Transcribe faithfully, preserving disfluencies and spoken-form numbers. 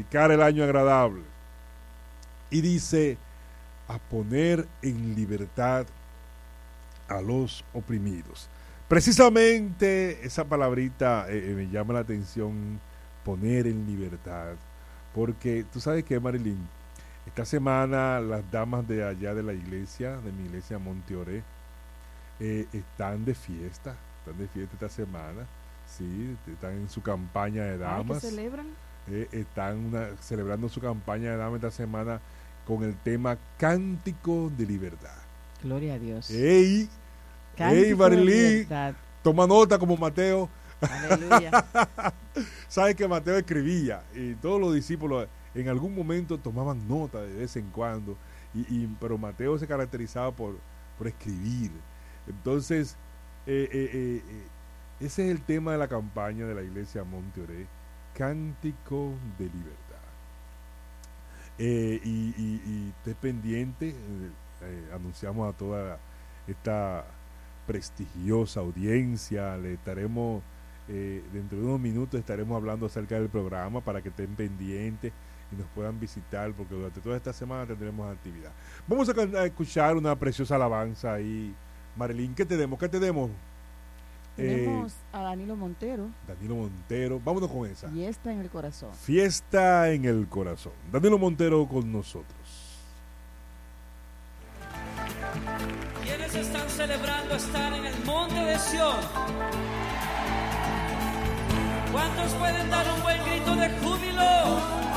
arrancar el año agradable. Y dice, a poner en libertad a los oprimidos. Precisamente esa palabrita eh, me llama la atención, poner en libertad, porque tú sabes que, Marilyn, esta semana las damas de allá de la iglesia, de mi iglesia Monteoré, eh, están de fiesta, están de fiesta esta semana, sí, están en su campaña de damas. ¿Qué celebran? Eh, están una, celebrando su campaña de damas esta semana con el tema Cántico de Libertad. Gloria a Dios. ¡Ey! Cántico ¡Ey, Marilyn! de Toma nota como Mateo. Aleluya. Sabes que Mateo escribía y todos los discípulos en algún momento tomaban nota de vez en cuando, y, y, pero Mateo se caracterizaba por, por escribir. Entonces, eh, eh, eh, eh, ese es el tema de la campaña de la iglesia Monteoré, Cántico de Libertad. Eh, y, y, y esté pendiente, eh, eh, anunciamos a toda esta prestigiosa audiencia, le estaremos, eh, dentro de unos minutos estaremos hablando acerca del programa para que estén pendientes y nos puedan visitar, porque durante toda esta semana tendremos actividad. Vamos a, a escuchar una preciosa alabanza ahí. Marilyn, ¿qué tenemos? ¿Qué tenemos? Tenemos eh, a Danilo Montero. Danilo Montero, vámonos con esa. Fiesta en el corazón. Fiesta en el corazón. Danilo Montero con nosotros. ¿Quiénes están celebrando estar en el monte de Sión? ¿Cuántos pueden dar un buen grito de júbilo?